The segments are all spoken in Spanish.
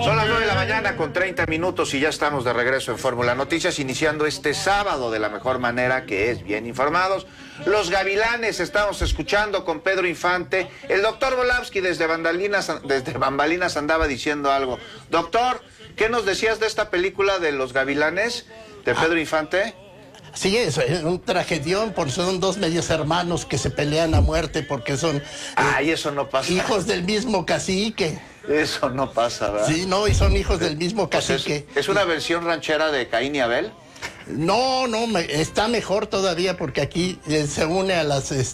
Son las 9 de la mañana con 30 minutos y ya estamos de regreso en Fórmula Noticias, iniciando este sábado de la mejor manera, que es bien informados. Los Gavilanes estamos escuchando con Pedro Infante. El doctor Volavsky desde Bambalinas andaba diciendo algo. Doctor, ¿qué nos decías de esta película de Los Gavilanes de Pedro Infante? Sí, es un tragedión, porque son dos medios hermanos que se pelean a muerte porque son eso no pasa. Hijos del mismo cacique. Eso no pasa, ¿verdad? Sí, no, y son hijos del mismo cacique. Pues ¿es una versión ranchera de Caín y Abel? No, está mejor todavía, porque aquí se une a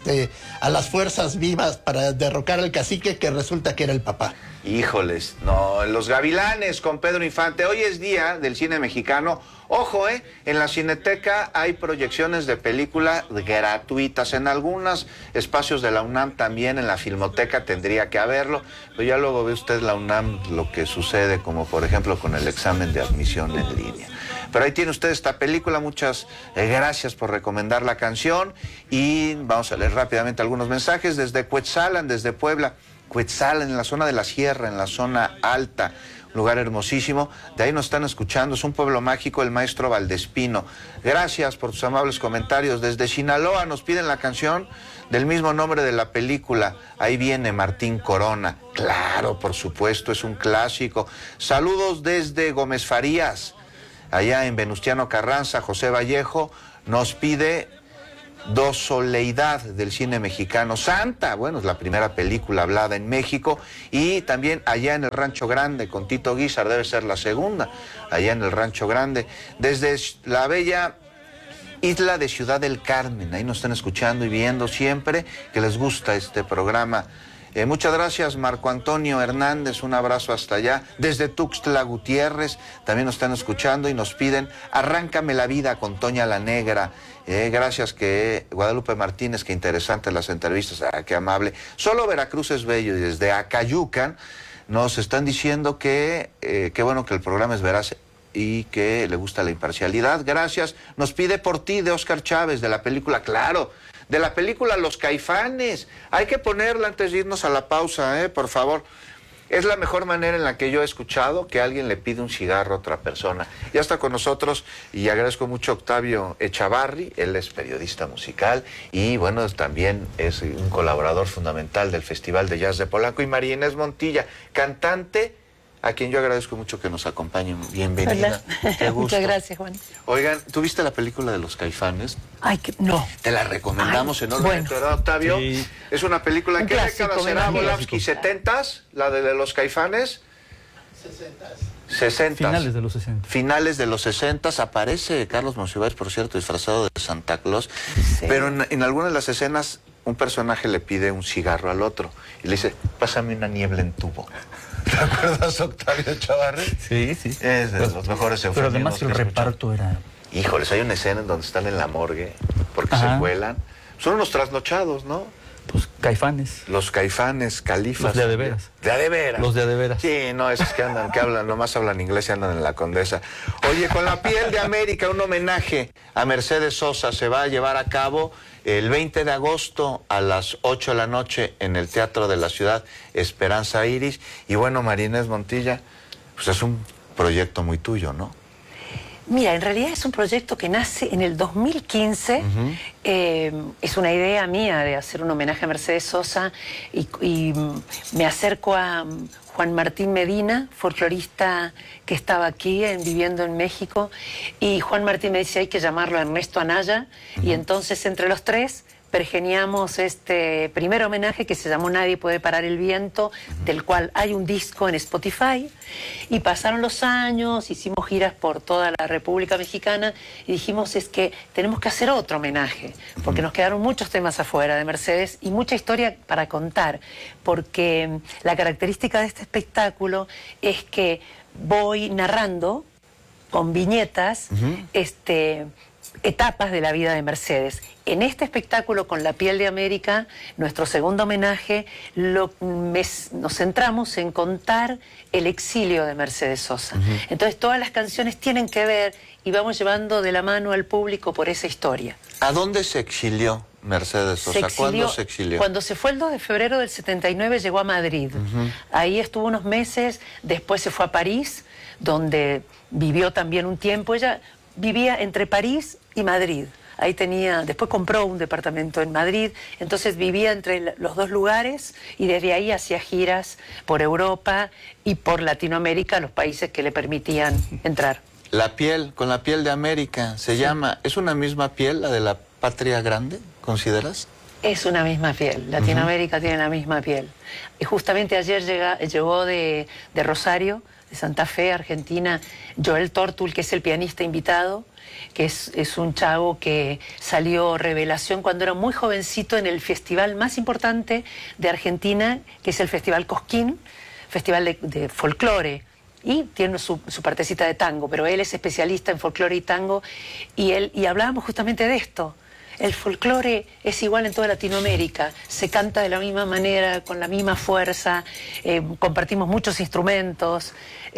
las fuerzas vivas para derrocar al cacique, que resulta que era el papá. Híjoles, no, Los Gavilanes con Pedro Infante. Hoy es día del cine mexicano. Ojo, en la Cineteca hay proyecciones de película gratuitas. En algunos espacios de la UNAM también, en la Filmoteca tendría que haberlo. Pero ya luego ve usted la UNAM lo que sucede, como por ejemplo con el examen de admisión en línea. Pero ahí tiene usted esta película. Muchas gracias por recomendar la canción. Y vamos a leer rápidamente algunos mensajes desde Cuetzalan, desde Puebla. Cuetzalan, en la zona de la sierra, en la zona alta, un lugar hermosísimo. De ahí nos están escuchando, es un pueblo mágico, el maestro Valdespino. Gracias por tus amables comentarios. Desde Sinaloa nos piden la canción del mismo nombre de la película. Ahí viene Martín Corona. Claro, por supuesto, es un clásico. Saludos desde Gómez Farías, allá en Venustiano Carranza. José Vallejo nos pide Dosoleidad, del cine mexicano. Santa, bueno, es la primera película hablada en México. Y también allá en el Rancho Grande, con Tito Guízar, debe ser la segunda, allá en el Rancho Grande. Desde la bella isla de Ciudad del Carmen, ahí nos están escuchando y viendo siempre, que les gusta este programa. Muchas gracias, Marco Antonio Hernández, un abrazo hasta allá. Desde Tuxtla Gutiérrez también nos están escuchando y nos piden Arráncame la vida con Toña la Negra. Gracias, que Guadalupe Martínez, qué interesante las entrevistas, qué amable. Solo Veracruz es bello. Y desde Acayucan nos están diciendo que qué bueno que el programa es veraz y que le gusta la imparcialidad. Gracias. Nos pide Por ti, de Óscar Chávez, de la película, claro, de la película Los Caifanes. Hay que ponerla antes de irnos a la pausa, por favor. Es la mejor manera en la que yo he escuchado que alguien le pide un cigarro a otra persona. Ya está con nosotros y agradezco mucho a Octavio Echavarri. Él es periodista musical y bueno, también es un colaborador fundamental del Festival de Jazz de Polanco. Y María Inés Montilla, cantante, a quien yo agradezco mucho que nos acompañen. Bienvenida. Hola. Qué gusto. Muchas gracias, Juan. Oigan, ¿tú viste la película de Los Caifanes? Ay, no. Te la recomendamos enormemente, bueno. ¿verdad, Octavio? Sí. Es una película, ¿qué década será, Volavsky? ¿70s? ¿La de Los Caifanes? 60. Finales de los 60. Finales de los 60. Aparece Carlos Monsiváis, por cierto, disfrazado de Santa Claus. Sí. Pero en algunas de las escenas, un personaje le pide un cigarro al otro y le dice, pásame una niebla en tubo. ¿Te acuerdas, Octavio Echavarri? Sí, sí. Es de los mejores eufemismos. Pero además el reparto era... Híjoles, hay una escena en donde están en la morgue porque se vuelan. Son unos trasnochados, ¿no? Pues Caifanes. Los Caifanes, Califas. Los de adeveras. De adeveras. Los de adeveras. Sí, no, esos que andan, que hablan, nomás hablan inglés y andan en la Condesa. Oye, con La piel de América, un homenaje a Mercedes Sosa se va a llevar a cabo el 20 de agosto a las 8 de la noche en el Teatro de la Ciudad, Esperanza Iris. Y bueno, María Inés Montilla, pues es un proyecto muy tuyo, ¿no? Mira, en realidad es un proyecto que nace en el 2015. Es una idea mía de hacer un homenaje a Mercedes Sosa y me acerco a Juan Martín Medina, folclorista que estaba aquí viviendo en México, y Juan Martín me dice hay que llamarlo Ernesto Anaya, y entonces entre los tres pergeniamos este primer homenaje que se llamó Nadie puede parar el viento, del cual hay un disco en Spotify, y pasaron los años, hicimos giras por toda la República Mexicana y dijimos es que tenemos que hacer otro homenaje, porque nos quedaron muchos temas afuera de Mercedes y mucha historia para contar, porque la característica de este espectáculo es que voy narrando con viñetas etapas de la vida de Mercedes. En este espectáculo, con La piel de América, nuestro segundo homenaje, nos centramos en contar el exilio de Mercedes Sosa. Entonces todas las canciones tienen que ver y vamos llevando de la mano al público por esa historia. ¿A dónde se exilió Mercedes Sosa? ¿Cuándo se exilió? Cuando se fue el 2 de febrero del 79 llegó a Madrid. Ahí estuvo unos meses, después se fue a París, donde vivió también un tiempo. Ella vivía entre París y Madrid. Ahí después compró un departamento en Madrid, entonces vivía entre los dos lugares y desde ahí hacía giras por Europa y por Latinoamérica, los países que le permitían entrar. La piel, con la piel de América, se llama, ¿es una misma piel la de la patria grande, consideras? Es una misma piel, Latinoamérica tiene la misma piel. Y justamente ayer llegó de Rosario, de Santa Fe, Argentina, Joel Tortul, que es el pianista invitado, que es un chavo que salió revelación cuando era muy jovencito en el festival más importante de Argentina, que es el Festival Cosquín, festival de folclore, y tiene su partecita de tango, pero él es especialista en folclore y tango, y hablábamos justamente de esto. El folclore es igual en toda Latinoamérica, se canta de la misma manera, con la misma fuerza, compartimos muchos instrumentos,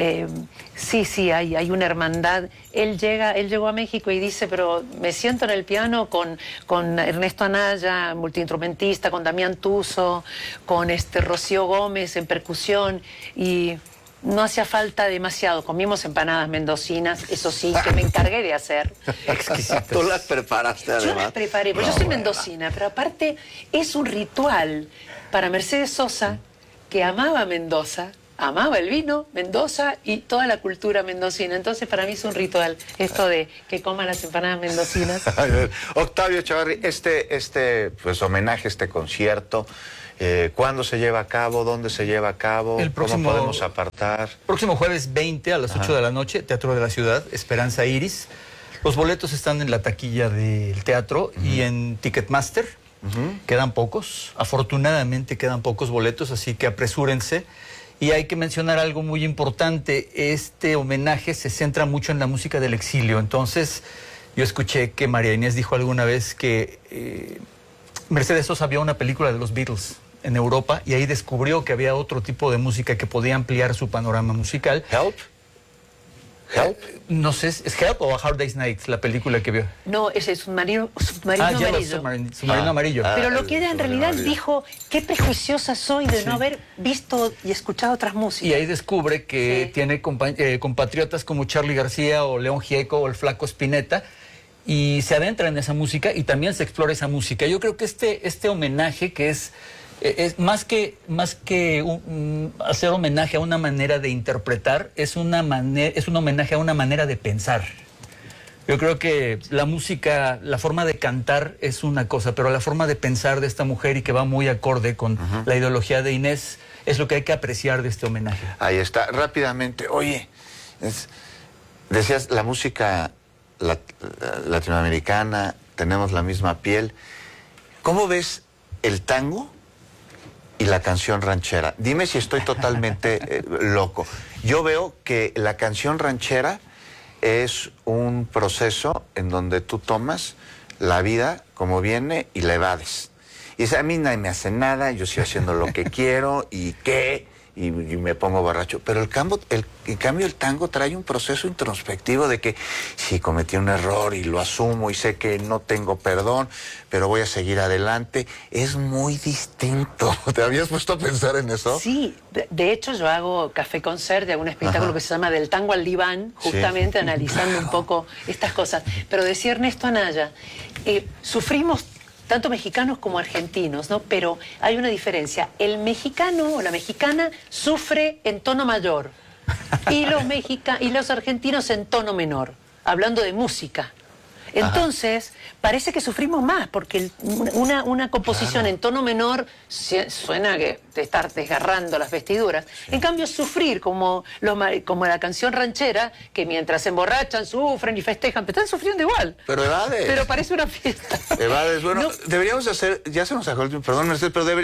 sí, hay una hermandad. Él llegó a México y dice, pero me siento en el piano con Ernesto Anaya, multiinstrumentista, con Damián Tuso, con Rocío Gómez en percusión, y no hacía falta demasiado. Comimos empanadas mendocinas, eso sí, que me encargué de hacer. Exquisitas. ¿Tú las preparaste además? Yo las preparé, porque yo soy mendocina, pero aparte es un ritual para Mercedes Sosa, que amaba Mendoza, amaba el vino, Mendoza y toda la cultura mendocina. Entonces para mí es un ritual esto de que coman las empanadas mendocinas. Octavio Chavarri, pues homenaje, este concierto, ¿cuándo se lleva a cabo? ¿Dónde se lleva a cabo? ¿Cómo podemos apartar? Próximo jueves 20 a las 8 de la noche, Teatro de la Ciudad, Esperanza Iris. Los boletos están en la taquilla del teatro y en Ticketmaster. Quedan pocos, afortunadamente quedan pocos boletos, así que apresúrense. Y hay que mencionar algo muy importante, este homenaje se centra mucho en la música del exilio. Entonces, yo escuché que María Inés dijo alguna vez que Mercedes Sosa vio una película de los Beatles en Europa y ahí descubrió que había otro tipo de música que podía ampliar su panorama musical. ¿Help? ¿Help? No sé, ¿es Help o A Hard Day's Night la película que vio? No, ese es submarino amarillo. Submarino amarillo. Pero lo que ella en realidad dijo, qué prejuiciosa soy de no haber visto y escuchado otras músicas. Y ahí descubre que tiene compatriotas como Charly García o León Gieco o el Flaco Spinetta, y se adentra en esa música y también se explora esa música. Yo creo que este homenaje, que es más que hacer homenaje a una manera de interpretar, es un homenaje a una manera de pensar. Yo creo que la música, la forma de cantar es una cosa, pero la forma de pensar de esta mujer, y que va muy acorde con la ideología de Inés, es lo que hay que apreciar de este homenaje. Ahí está. Rápidamente, oye, decías la música latinoamericana, tenemos la misma piel. ¿Cómo ves el tango y la canción ranchera? Dime si estoy totalmente loco. Yo veo que la canción ranchera es un proceso en donde tú tomas la vida como viene y la evades. Y dice, a mí nadie me hace nada, yo sigo haciendo lo que quiero, y qué, y me pongo borracho. Pero en cambio el tango trae un proceso introspectivo de que sí, cometí un error y lo asumo y sé que no tengo perdón, pero voy a seguir adelante. Es muy distinto. ¿Te habías puesto a pensar en eso? Sí, de hecho yo hago café concert, hago un espectáculo que se llama Del tango al diván, justamente analizando un poco estas cosas. Pero decía Ernesto Anaya, sufrimos tanto mexicanos como argentinos, ¿no? Pero hay una diferencia. El mexicano o la mexicana sufre en tono mayor y los argentinos en tono menor, hablando de música. Entonces, parece que sufrimos más, porque una composición en tono menor suena que te estás desgarrando las vestiduras. En cambio, sufrir como la canción ranchera, que mientras se emborrachan, sufren y festejan, pero están sufriendo igual. Pero evades. Pero parece una fiesta. Evades. Bueno, deberíamos de hacer, ya se nos sacó el tiempo, perdón, Mercedes, pero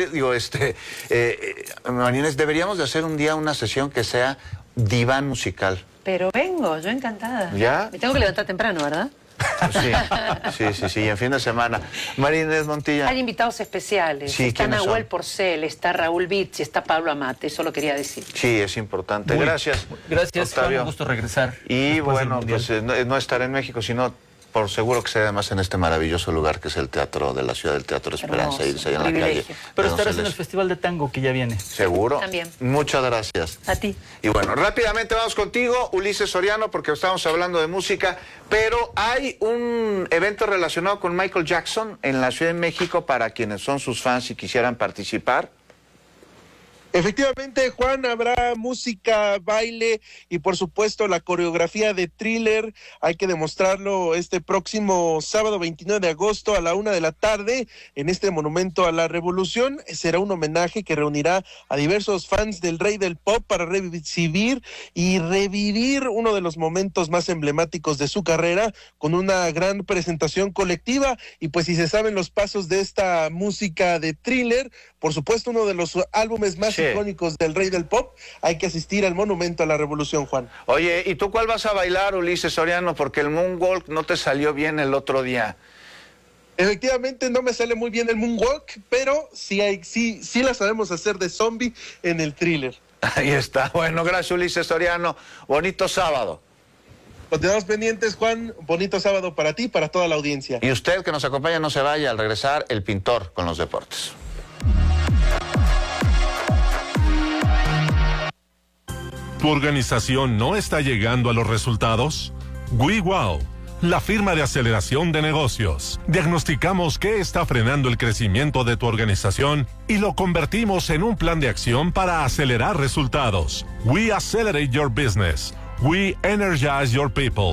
María Inés, deberíamos de hacer un día una sesión que sea diván musical. Pero vengo, yo encantada. ¿Ya? Me tengo que levantar temprano, ¿verdad? Sí, en fin de semana. María Inés Montilla. Hay invitados especiales. Sí, está Nahuel son? Porcel, está Raúl Vitz y está Pablo Amate. Eso lo quería decir. Sí, es importante. Gracias. Gracias, Octavio. fue un gusto regresar. Y bueno, pues no estar en México, sino por seguro que sea además en este maravilloso lugar que es el Teatro de la Ciudad del Teatro Esperanza, irse ahí en la calle. Pero estarás en el Festival de Tango que ya viene. ¿Seguro? También. Muchas gracias. A ti. Y bueno, rápidamente vamos contigo, Ulises Soriano, porque estamos hablando de música, pero hay un evento relacionado con Michael Jackson en la Ciudad de México para quienes son sus fans y quisieran participar. Efectivamente, Juan, habrá música, baile y por supuesto la coreografía de Thriller. Hay que demostrarlo este próximo sábado 29 de agosto a la 1:00 p.m. en este Monumento a la Revolución. Será un homenaje que reunirá a diversos fans del rey del pop para revivir y revivir uno de los momentos más emblemáticos de su carrera con una gran presentación colectiva. Y pues si se saben los pasos de esta música de Thriller, por supuesto uno de los álbumes más icónicos del rey del pop, hay que asistir al Monumento a la Revolución, Juan. Oye, ¿y tú cuál vas a bailar, Ulises Soriano? Porque el Moonwalk no te salió bien el otro día. Efectivamente no me sale muy bien el Moonwalk, pero sí la sabemos hacer de zombie en el Thriller. Ahí está. Bueno, gracias, Ulises Soriano. Bonito sábado. Continuamos pendientes, Juan. Bonito sábado para ti y para toda la audiencia. Y usted que nos acompaña, no se vaya. Al regresar, El Pintor con los deportes. ¿Tu organización no está llegando a los resultados? WeWow, la firma de aceleración de negocios. Diagnosticamos qué está frenando el crecimiento de tu organización y lo convertimos en un plan de acción para acelerar resultados. We accelerate your business. We energize your people.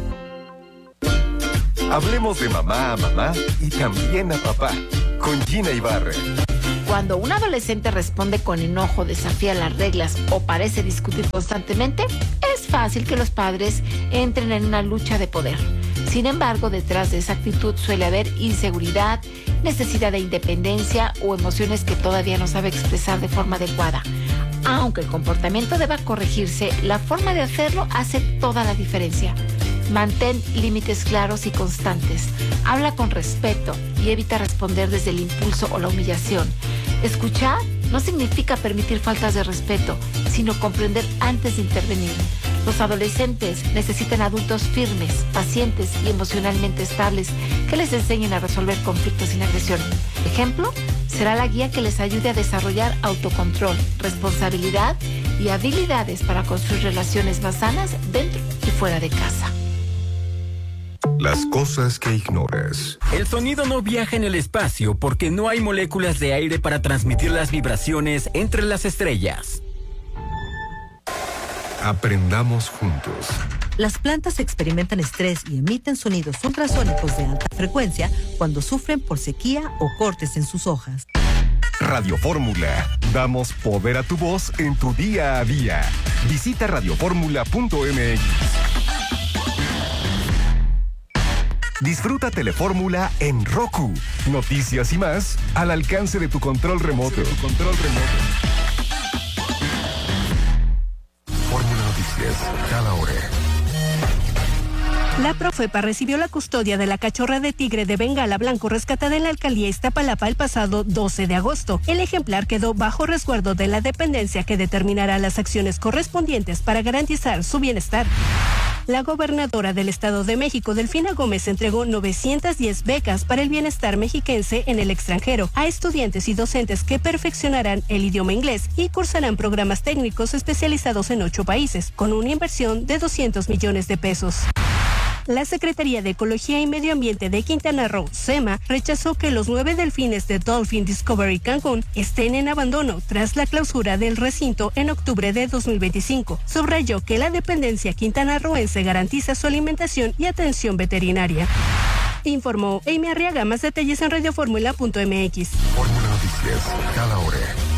Hablemos de mamá a mamá y también a papá, con Gina Ibarra. Cuando un adolescente responde con enojo, desafía las reglas o parece discutir constantemente, es fácil que los padres entren en una lucha de poder. Sin embargo, detrás de esa actitud suele haber inseguridad, necesidad de independencia o emociones que todavía no sabe expresar de forma adecuada. Aunque el comportamiento deba corregirse, la forma de hacerlo hace toda la diferencia. Mantén límites claros y constantes. Habla con respeto y evita responder desde el impulso o la humillación. Escuchar no significa permitir faltas de respeto, sino comprender antes de intervenir. Los adolescentes necesitan adultos firmes, pacientes y emocionalmente estables que les enseñen a resolver conflictos sin agresión. Ejemplo, será la guía que les ayude a desarrollar autocontrol, responsabilidad y habilidades para construir relaciones más sanas dentro y fuera de casa. Las cosas que ignoras. El sonido no viaja en el espacio porque no hay moléculas de aire para transmitir las vibraciones entre las estrellas. Aprendamos juntos. Las plantas experimentan estrés y emiten sonidos ultrasónicos de alta frecuencia cuando sufren por sequía o cortes en sus hojas. Radio Fórmula. Damos poder a tu voz en tu día a día. Visita radioformula.mx. Disfruta Telefórmula en Roku. Noticias y más al alcance de tu control remoto. Fórmula Noticias, cada hora. La Profepa recibió la custodia de la cachorra de tigre de Bengala blanco rescatada en la alcaldía Iztapalapa el pasado 12 de agosto. El ejemplar quedó bajo resguardo de la dependencia que determinará las acciones correspondientes para garantizar su bienestar. La gobernadora del Estado de México, Delfina Gómez, entregó 910 becas para el bienestar mexiquense en el extranjero a estudiantes y docentes que perfeccionarán el idioma inglés y cursarán programas técnicos especializados en 8 países, con una inversión de 200 millones de pesos. La Secretaría de Ecología y Medio Ambiente de Quintana Roo, SEMA, rechazó que los 9 delfines de Dolphin Discovery Cancún estén en abandono tras la clausura del recinto en octubre de 2025. Subrayó que la dependencia quintanarroense garantiza su alimentación y atención veterinaria. Informó Amy Arriaga. Más detalles en radioformula.mx. Fórmula Noticias, cada hora.